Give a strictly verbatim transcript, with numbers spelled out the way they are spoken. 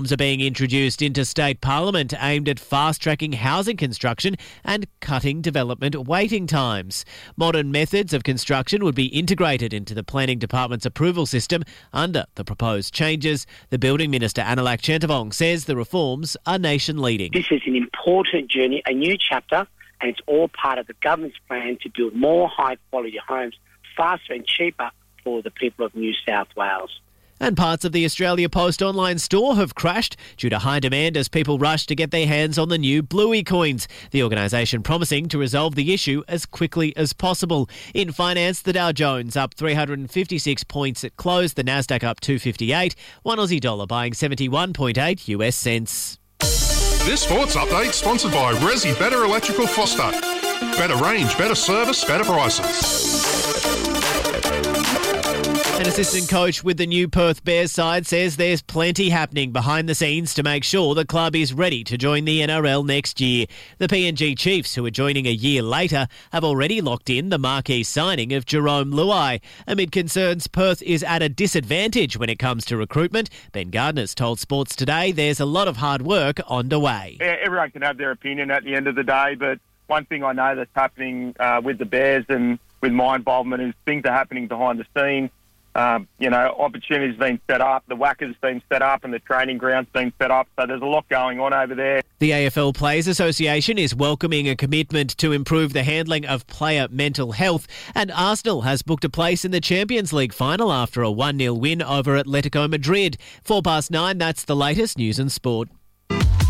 are being introduced into state parliament aimed at fast-tracking housing construction and cutting development waiting times. Modern methods of construction would be integrated into the planning department's approval system under the proposed changes. The building minister, Anilak Chentavong, says the reforms are nation-leading. This is an important journey, a new chapter, and it's all part of the government's plan to build more high-quality homes faster and cheaper for the people of New South Wales. And parts of the Australia Post online store have crashed due to high demand as people rush to get their hands on the new Bluey coins. The organisation promising to resolve the issue as quickly as possible. In finance, the Dow Jones up three hundred fifty-six points at close, the Nasdaq up two hundred fifty-eight, one Aussie dollar buying seventy-one point eight U S cents. This sports update sponsored by Resi Better Electrical Foster. Better range, better service, better prices. An assistant coach with the new Perth Bears side says there's plenty happening behind the scenes to make sure the club is ready to join the N R L next year. The P N G Chiefs, who are joining a year later, have already locked in the marquee signing of Jerome Luai. Amid concerns Perth is at a disadvantage when it comes to recruitment, Ben Gardner's told Sports Today there's a lot of hard work underway. Yeah, everyone can have their opinion at the end of the day, but one thing I know that's happening uh, with the Bears and with my involvement is things are happening behind the scenes. Um, you know, opportunities being set up, the whackers been set up and the training grounds being set up. So there's a lot going on over there. The A F L Players Association is welcoming a commitment to improve the handling of player mental health, and Arsenal has booked a place in the Champions League final after a one nil win over Atletico Madrid. Four past nine, that's the latest news and sport.